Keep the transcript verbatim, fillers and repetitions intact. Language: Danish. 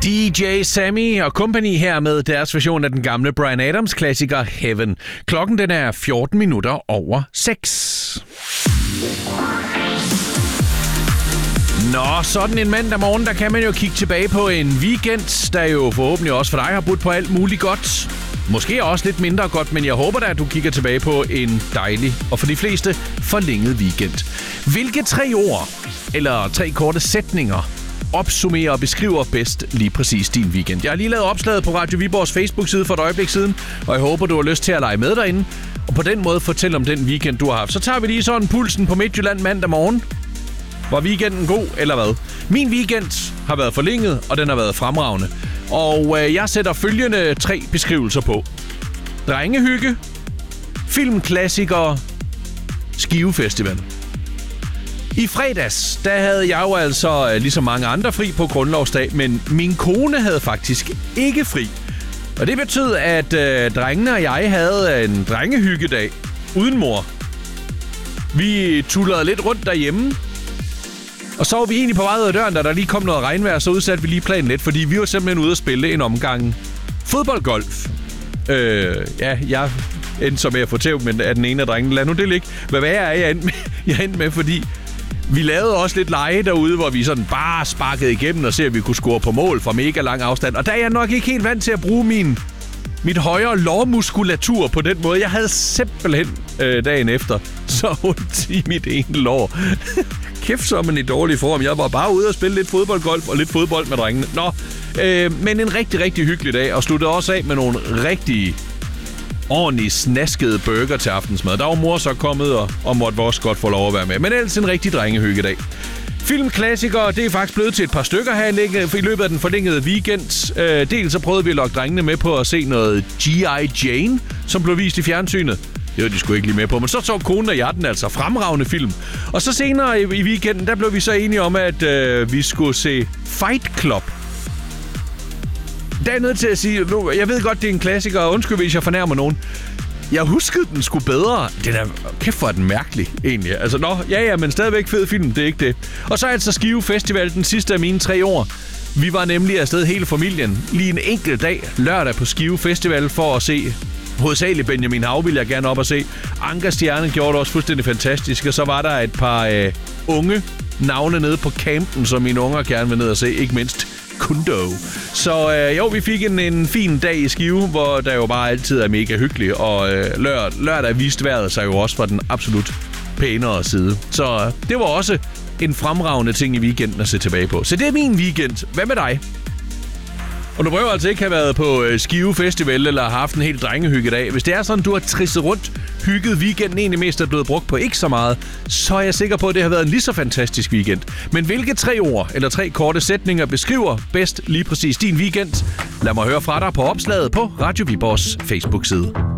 D J Sammy og company her med deres version af den gamle Bryan Adams klassiker Heaven. Klokken den er fjorten minutter over seks. Nå, sådan en mandag morgen, der kan man jo kigge tilbage på en weekend, der jo forhåbentlig også for dig har budt på alt muligt godt. Måske også lidt mindre godt, men jeg håber da, at du kigger tilbage på en dejlig og for de fleste forlænget weekend. Hvilke tre ord eller tre korte sætninger opsummerer og beskriver bedst lige præcis din weekend? Jeg har lige lavet opslaget på Radio Viborgs Facebook-side for et øjeblik siden, og jeg håber, du har lyst til at lege med derinde, og på den måde fortælle om den weekend, du har haft. Så tager vi lige sådan pulsen på Midtjylland mandag morgen. Var weekenden god, eller hvad? Min weekend har været forlænget, og den har været fremragende. Og øh, jeg sætter følgende tre beskrivelser på. Drengehygge, filmklassikere, Skive Festival. I fredags, der havde jeg jo altså, ligesom mange andre, fri på grundlovsdag, men min kone havde faktisk ikke fri. Og det betød, at øh, drengene og jeg havde en drengehyggedag uden mor. Vi tullede lidt rundt derhjemme, og så var vi egentlig på vej ud af døren, da der lige kom noget regnvejr, så udsatte vi lige planen lidt, fordi vi var simpelthen ude at spille en omgang fodboldgolf. Øh, ja, jeg endte så med at få tæv, men af den ene af drengene. Lad nu det ligge. Hvad værre er jeg endte med, jeg endte med, fordi vi lavede også lidt lege derude, hvor vi sådan bare sparkede igennem og se, at vi kunne score på mål fra mega lang afstand. Og der er jeg nok ikke helt vant til at bruge min, mit højere lårmuskulatur på den måde. Jeg havde simpelthen øh, dagen efter så ondt i mit ene lår. Kæft så man i dårlig form. Jeg var bare ude og spille lidt fodboldgolf og lidt fodbold med drengene. Nå, øh, men en rigtig, rigtig hyggelig dag. Og sluttede også af med nogle rigtig ordentligt snaskede burger til aftensmad. Der var mor så kommet og, og måtte også godt få lov at være med. Men ellers en rigtig drengehyggedag. Filmklassikere, det er faktisk blevet til et par stykker her i løbet af den forlængede weekend. Øh, dels så prøvede vi at lokke drengene med på at se noget G I. Jane, som blev vist i fjernsynet. Det var de sgu ikke lige med på, men så så konen og jeg den altså fremragende film. Og så senere i, i weekenden, der blev vi så enige om, at øh, vi skulle se Fight Club. Der er jeg nødt til at sige, nu, jeg ved godt, det er en klassiker, og undskyld, hvis jeg fornærmer nogen. Jeg huskede den sgu bedre. Den er, kæft hvor er den mærkelig, egentlig. Altså, nå, ja, ja, men stadigvæk fed film, det er ikke det. Og så er altså Skive Festival den sidste af mine tre år. Vi var nemlig afsted hele familien, lige en enkelt dag, lørdag på Skive Festival, for at se hovedsageligt Benjamin Hav, vil jeg gerne op og se. Anker Stjerne gjorde det også fuldstændig fantastisk, og så var der et par øh, unge navne nede på campen, som mine unger gerne vil ned og se, ikke mindst Kundo. Så øh, jo, vi fik en, en fin dag i Skive, hvor der jo bare altid er mega hyggeligt, og øh, lør, lørdag viste vejret sig jo også fra den absolut pænere side. Så øh, det var også en fremragende ting i weekenden at se tilbage på. Så det er min weekend. Hvad med dig? Og du behøver altså ikke have været på øh, Skive Festival eller have haft en helt drengehyggedag. Hvis det er sådan, du har trisset rundt, hygget weekenden, egentlig mest er blevet brugt på ikke så meget, så er jeg sikker på, at det har været en lige så fantastisk weekend. Men hvilke tre ord eller tre korte sætninger beskriver bedst lige præcis din weekend? Lad mig høre fra dig på opslaget på Radio Viborgs Facebook-side.